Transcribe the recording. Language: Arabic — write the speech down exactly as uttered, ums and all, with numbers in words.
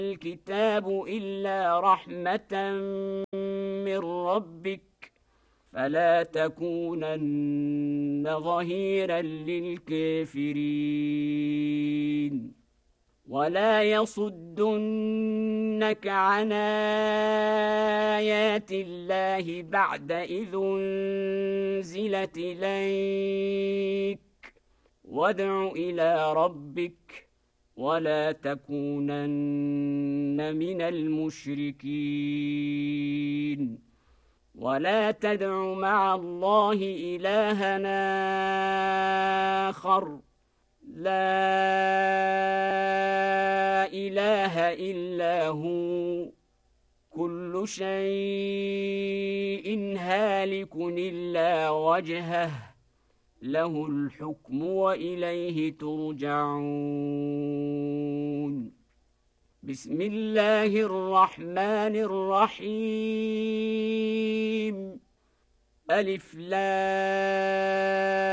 الكتاب إلا رحمة من ربك فلا تكونن ظهيرا للكافرين ولا يصدنك عن آيات الله بعد إذ أنزلت إليك وادع إلى ربك ولا تكونن من المشركين ولا تدع مع الله إلهنا آخر لا إله إلا هو كل شيء هالك إلا وجهه له الحكم وإليه ترجعون بسم الله الرحمن الرحيم ألف لام